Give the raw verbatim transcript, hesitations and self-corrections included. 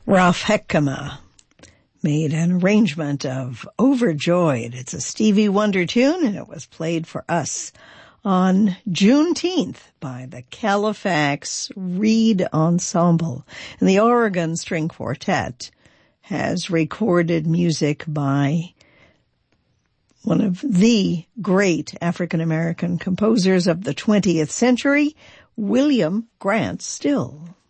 Ralph Heckema made an arrangement of Overjoyed. It's a Stevie Wonder tune, and it was played for us on Juneteenth by the Califax Reed Ensemble. And the Oregon String Quartet has recorded music by one of the great African-American composers of the twentieth century, William Grant Still.